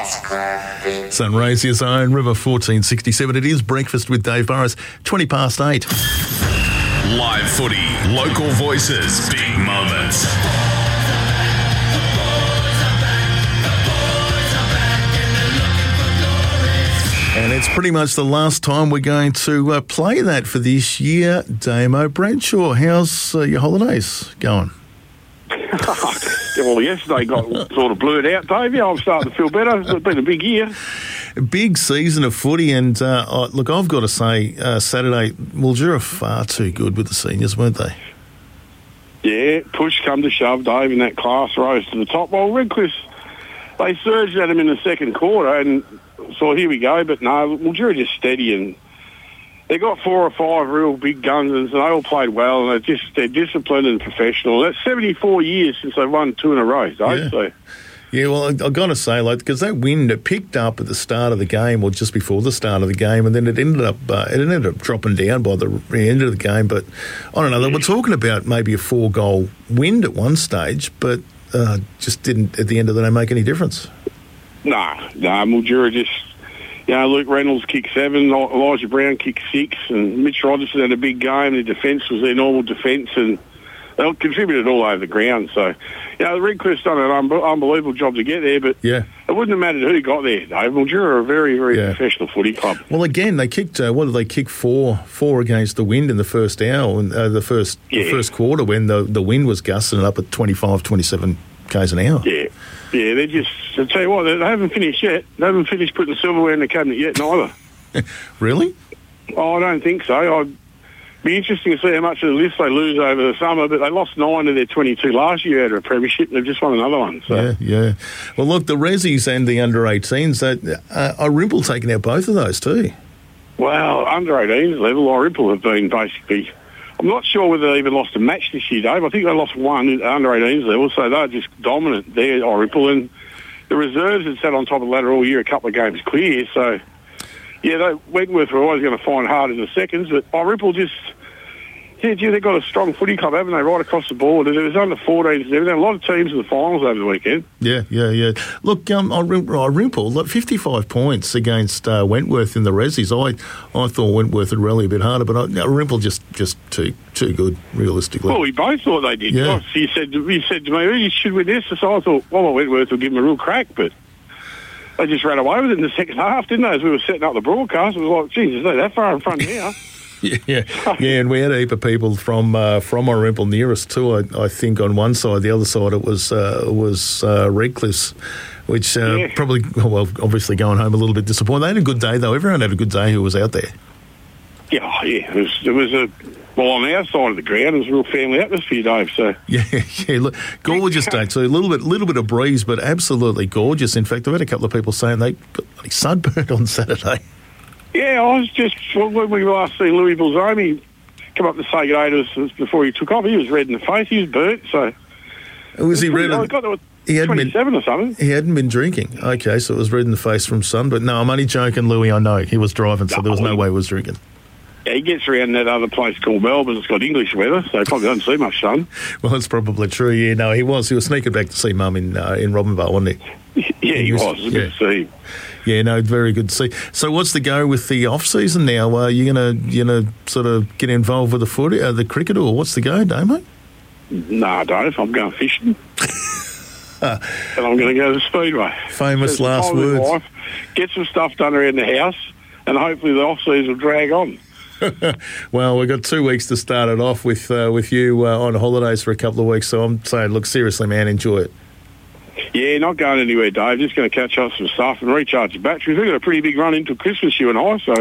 Sunraysia's Own River 1467. It is Breakfast with Dave Burrows, 20 past 8. Live footy, local voices, big moments. And it's pretty much the last time we're going to play that for this year. Damo Bradshaw, how's your holidays going? Well, yesterday got sort of blurred out, Davey. I'm starting to feel better. It's been a big year. Big season of footy, and look, I've got to say, Saturday, Mildura far too good with the seniors, weren't they? Yeah, push come to shove, Dave, and that class rose to the top. Well, Redcliffe, they surged at him in the second quarter, and so here we go. But no, Mildura just steady, and they got 4 or 5 real big guns, and they all played well, and they're disciplined and professional. That's 74 years since they've won 2 in a row, Dave. Yeah. So. Yeah, well, I've got to say, like, because that wind, it picked up at the start of the game or just before the start of the game, and then it ended up dropping down by the end of the game. But I don't know, they were talking about maybe a 4-goal wind at one stage, but just didn't at the end of the day make any difference. Nah, Mildura just, Luke Reynolds kicked 7, Elijah Brown kicked 6, and Mitch Rogerson had a big game. Their defence was their normal defence, and they contributed all over the ground. So, the Redcliffe's done an unbelievable job to get there, but it wouldn't have mattered who got there, Dave. Mildura are a very, very professional footy club. Well, again, they kicked, what did they kick, 4 against the wind in the first hour, the first quarter when the wind was gusting up at 25, 27 k's an hour. Yeah, they're just, I'll tell you what, they haven't finished yet. They haven't finished putting the silverware in the cabinet yet, neither. Really? Oh, I don't think so. It'd be interesting to see how much of the list they lose over the summer, but they lost 9 of their 22 last year out of a premiership, and they've just won another one. So. Yeah. Well, look, the Rezzies and the under-18s, are Rimple taking out both of those too? Well, under-18s level, Rimple have been basically, I'm not sure whether they even lost a match this year, Dave. I think they lost 1 at under-18s level, so they're just dominant there, Rimple, and the reserves had sat on top of the ladder all year, a couple of games clear, so... Yeah, Wentworth were always going to find hard in the seconds, but Ripple just... they've got a strong footy club, haven't they, right across the board? And there was under 14s and everything. A lot of teams in the finals over the weekend. Yeah. Look, Rimple, 55 points against Wentworth in the Rezzies. I thought Wentworth would rally a bit harder, but Rimple just too good, realistically. Well, we both thought they did. Yeah. You said to me, you should win this. So I thought, Wentworth will give them a real crack, but... They just ran away with it in the second half, didn't they? As we were setting up the broadcast, it was like, geez, they're that far in front now. Yeah, and we had a heap of people from Orimple near us too. I think on one side, the other side it was Redcliffe's, which probably, obviously going home a little bit disappointed. They had a good day though. Everyone had a good day who was out there. Yeah. It was on our side of the ground, it was a real family atmosphere, Dave. So yeah. Look, gorgeous day too. A little bit of breeze, but absolutely gorgeous. In fact, I've had a couple of people saying they got sunburned on Saturday. Yeah, I was just when we last seen Louis Balzomi come up to say good day to us before he took off. He was red in the face. He was burnt. So was he red? He hadn't 27 or something. He hadn't been drinking. Okay, so it was red in the face from sun. But no, I'm only joking, Louis. I know he was driving, so there was no way he was drinking. Yeah, he gets around that other place called Melbourne. It's got English weather, so he probably doesn't see much sun. Well, that's probably true. Yeah, no, he was sneaking back to see Mum in Robinvale, wasn't he? Yeah, he was. It was good to see him. Yeah, no, very good to see. So, what's the go with the off season now? Are you gonna sort of get involved with the footy, the cricket, or what's the go, Damo? No, Dave. I'm going fishing, and I'm going to go to the Speedway. Famous last words. Wife, get some stuff done around the house, and hopefully the off season will drag on. Well, we've got 2 weeks to start it off with you on holidays for a couple of weeks. So I'm saying, look, seriously, man, enjoy it. Yeah, not going anywhere, Dave. Just going to catch up some stuff and recharge the batteries. We've got a pretty big run into Christmas, you and I, so...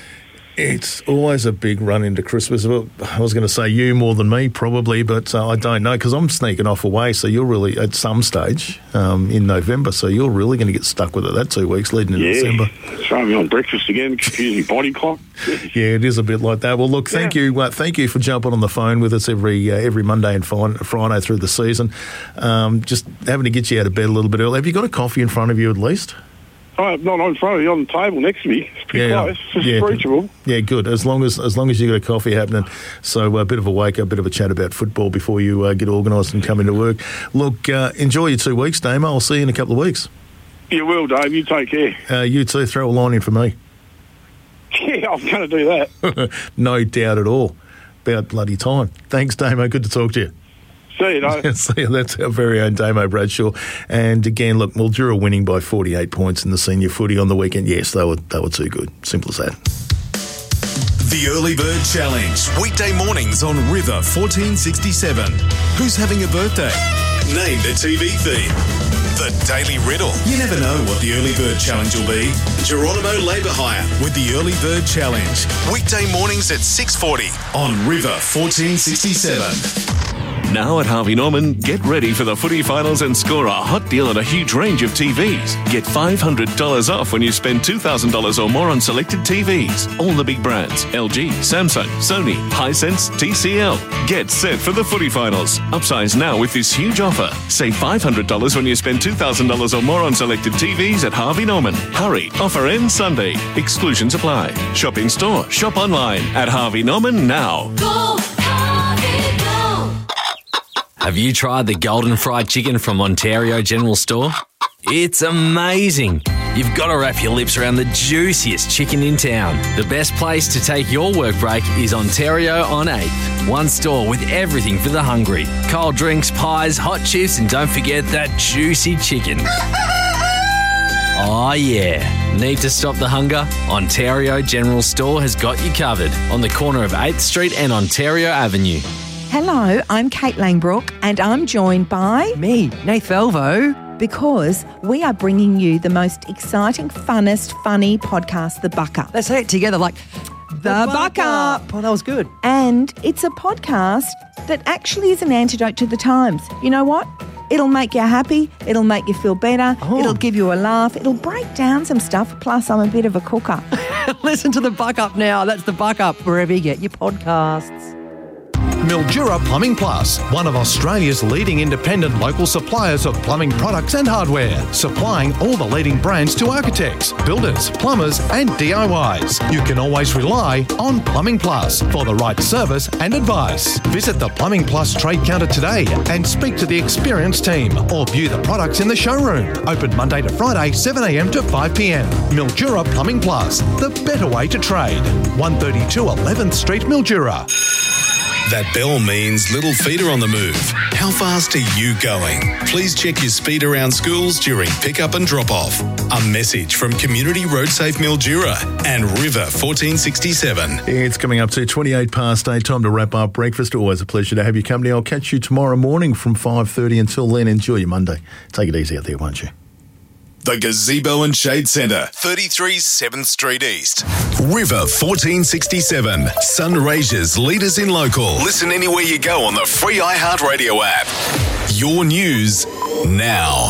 It's always a big run into Christmas. Well, I was going to say you more than me, probably, but I don't know, because I'm sneaking off away, so you're really, at some stage in November, so you're really going to get stuck with it that 2 weeks leading into December. Throwing me on breakfast again, confusing body clock. Yeah, it is a bit like that. Well, look, thank you for jumping on the phone with us every Monday and Friday through the season. Just having to get you out of bed a little bit early. Have you got a coffee in front of you at least? Not in front of you, on the table next to me. It's pretty close. It's reachable. Yeah, good. As long as you got a coffee happening. So a bit of a wake up, a bit of a chat about football before you get organised and come into work. Look, enjoy your 2 weeks, Damo. I'll see you in a couple of weeks. You will, Dave. You take care. You too. Throw a line in for me. Yeah, I'm going to do that. No doubt at all. About bloody time. Thanks, Damo. Good to talk to you. See you, Dave. See you. That's our very own Damo Bradshaw. And again, look, Mildura winning by 48 points in the senior footy on the weekend. Yes, they were too good. Simple as that. The Early Bird Challenge. Weekday mornings on River 1467. Who's having a birthday? Name the TV theme. The Daily Riddle. You never know what the Early Bird Challenge will be. Geronimo Labour Hire with the Early Bird Challenge. Weekday mornings at 6:40 on River 1467. Now at Harvey Norman, get ready for the footy finals and score a hot deal on a huge range of TVs. Get $500 off when you spend $2,000 or more on selected TVs. All the big brands: LG, Samsung, Sony, Hisense, TCL. Get set for the footy finals. Upsize now with this huge offer. Save $500 when you spend $2,000 or more on selected TVs at Harvey Norman. Hurry, offer ends Sunday. Exclusions apply. Shop in store, shop online at Harvey Norman now. Go, Harvey, go! Have you tried the Golden Fried Chicken from Ontario General Store? It's amazing. You've got to wrap your lips around the juiciest chicken in town. The best place to take your work break is Ontario on 8th. One store with everything for the hungry. Cold drinks, pies, hot chips, and don't forget that juicy chicken. Oh yeah. Need to stop the hunger? Ontario General Store has got you covered on the corner of 8th Street and Ontario Avenue. Hello, I'm Kate Langbrook and I'm joined by... Me, Nath Velvo. Because we are bringing you the most exciting, funnest, funny podcast, The Buck Up. Let's say it together like... The Buck Up. Oh, that was good. And it's a podcast that actually is an antidote to the times. You know what? It'll make you happy. It'll make you feel better. Oh. It'll give you a laugh. It'll break down some stuff. Plus, I'm a bit of a cooker. Listen to The Buck Up now. That's The Buck Up, wherever you get your podcasts. Mildura Plumbing Plus, one of Australia's leading independent local suppliers of plumbing products and hardware, supplying all the leading brands to architects, builders, plumbers and DIYs. You can always rely on Plumbing Plus for the right service and advice. Visit the Plumbing Plus trade counter today and speak to the experienced team or view the products in the showroom. Open Monday to Friday, 7am to 5pm. Mildura Plumbing Plus, the better way to trade. 132 11th Street, Mildura. That bell means little feet are on the move. How fast are you going? Please check your speed around schools during pick-up and drop-off. A message from Community Road Safe Mildura and River 1467. It's coming up to 28 past 8. Time to wrap up breakfast. Always a pleasure to have you company. I'll catch you tomorrow morning from 5:30. Until then, enjoy your Monday. Take it easy out there, won't you? The Gazebo and Shade Centre, 33 7th Street East. River 1467. Sunraysia's leaders in local. Listen anywhere you go on the free iHeartRadio app. Your news now.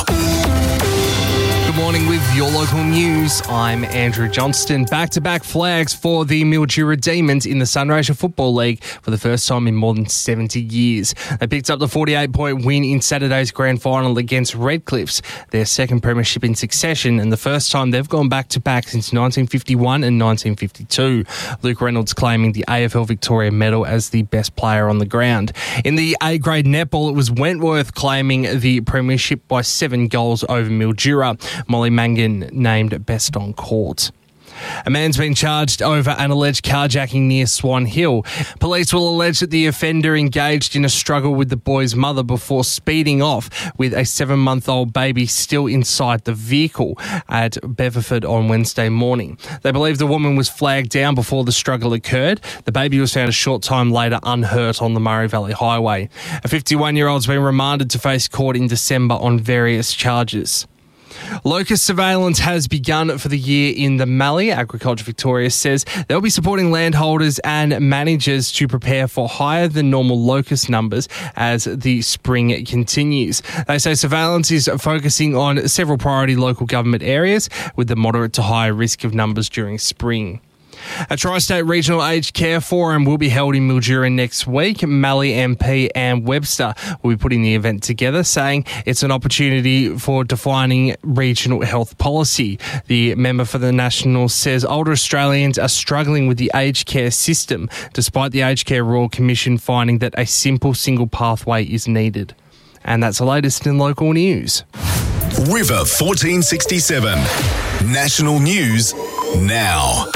Good morning with your local news. I'm Andrew Johnston. Back-to-back flags for the Mildura Demons in the Sunraysia Football League for the first time in more than 70 years. They picked up the 48-point win in Saturday's grand final against Redcliffs, their second premiership in succession and the first time they've gone back-to-back since 1951 and 1952. Luke Reynolds claiming the AFL Victoria medal as the best player on the ground. In the A-grade netball, it was Wentworth claiming the premiership by 7 goals over Mildura. Molly Mangan named best on court. A man's been charged over an alleged carjacking near Swan Hill. Police will allege that the offender engaged in a struggle with the boy's mother before speeding off with a 7-month-old baby still inside the vehicle at Beverford on Wednesday morning. They believe the woman was flagged down before the struggle occurred. The baby was found a short time later unhurt on the Murray Valley Highway. A 51-year-old's been remanded to face court in December on various charges. Locust surveillance has begun for the year in the Mallee. Agriculture Victoria says they'll be supporting landholders and managers to prepare for higher than normal locust numbers as the spring continues. They say surveillance is focusing on several priority local government areas with the moderate to high risk of numbers during spring. A Tri-State Regional Aged Care Forum will be held in Mildura next week. Mallee MP Ann Webster will be putting the event together, saying it's an opportunity for defining regional health policy. The member for the Nationals says older Australians are struggling with the aged care system, despite the Aged Care Royal Commission finding that a simple single pathway is needed. And that's the latest in local news. River 1467. National news now.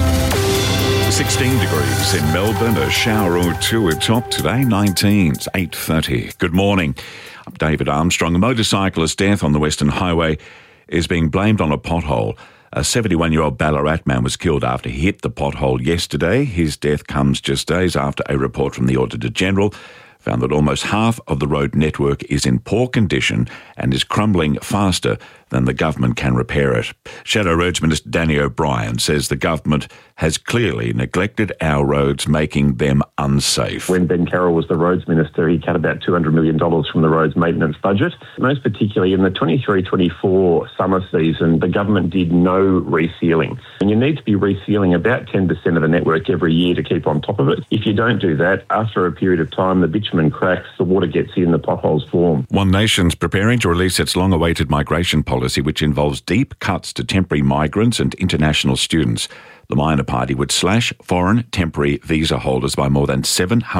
16 degrees in Melbourne, a shower or two at top today, 19, it's 8:30. Good morning. I'm David Armstrong. A motorcyclist's death on the Western Highway is being blamed on a pothole. A 71-year-old Ballarat man was killed after he hit the pothole yesterday. His death comes just days after a report from the Auditor-General found that almost half of the road network is in poor condition and is crumbling faster than the government can repair it. Shadow Roads Minister Danny O'Brien says the government has clearly neglected our roads, making them unsafe. When Ben Carroll was the roads minister, he cut about $200 million from the roads maintenance budget. Most particularly in the 23-24 summer season, the government did no resealing. And you need to be resealing about 10% of the network every year to keep on top of it. If you don't do that, after a period of time, the bitumen cracks, the water gets in, the potholes form. One Nation's preparing to release its long-awaited migration policy, which involves deep cuts to temporary migrants and international students. The minor party would slash foreign temporary visa holders by more than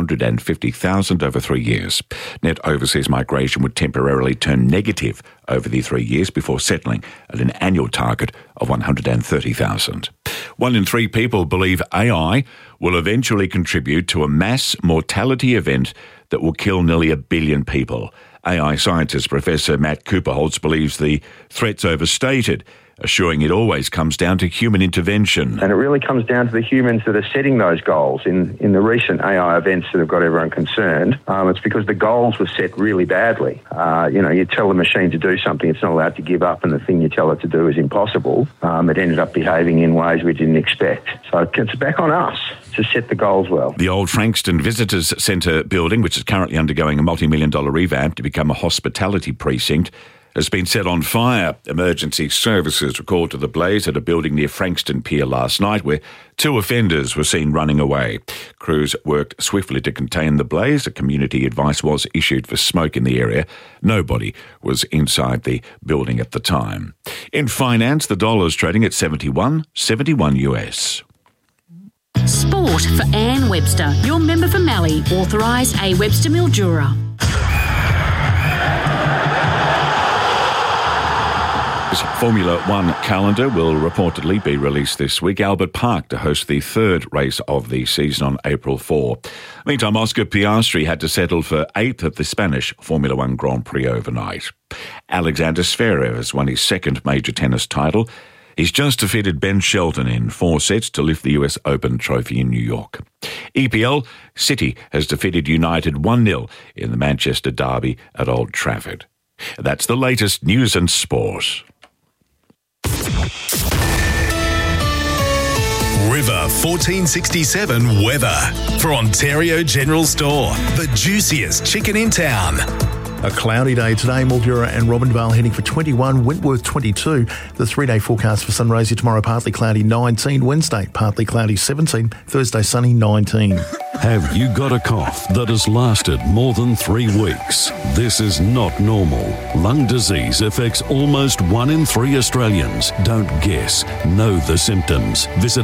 750,000 over 3 years. Net overseas migration would temporarily turn negative over the 3 years before settling at an annual target of 130,000. 1 in 3 people believe AI will eventually contribute to a mass mortality event that will kill nearly 1 billion people. AI scientist Professor Matt Cooperholtz believes the threat's overstated, assuring it always comes down to human intervention. And it really comes down to the humans that are setting those goals. In the recent AI events that have got everyone concerned, it's because the goals were set really badly. You tell the machine to do something, it's not allowed to give up, and the thing you tell it to do is impossible. It ended up behaving in ways we didn't expect. So it's back on us to set the goals well. The old Frankston Visitors Centre building, which is currently undergoing a multi-million-dollar revamp to become a hospitality precinct, has been set on fire. Emergency services were called to the blaze at a building near Frankston Pier last night, where 2 offenders were seen running away. Crews worked swiftly to contain the blaze. A community advice was issued for smoke in the area. Nobody was inside the building at the time. In finance, the dollar is trading at 71 US. Sport for Anne Webster, your member for Mallee, authorised A. Webster Mildura. Formula One calendar will reportedly be released this week. Albert Park to host the 3rd race of the season on April 4. Meantime, Oscar Piastri had to settle for 8th at the Spanish Formula One Grand Prix overnight. Alexander Zverev has won his 2nd major tennis title. He's just defeated Ben Shelton in 4 sets to lift the US Open trophy in New York. EPL, City has defeated United 1-0 in the Manchester derby at Old Trafford. That's the latest news and sport. River 1467 weather for Ontario General Store, the juiciest chicken in town. A cloudy day today, Mildura and Robinvale heading for 21, Wentworth 22. The 3-day forecast for Sunraysia tomorrow, partly cloudy 19, Wednesday partly cloudy 17, Thursday sunny 19. Have you got a cough that has lasted more than 3 weeks? This is not normal. Lung disease affects almost 1 in 3 Australians. Don't guess. Know the symptoms. Visit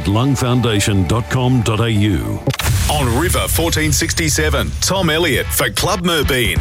lungfoundation.com.au. On River 1467, Tom Elliott for Club Merbeen.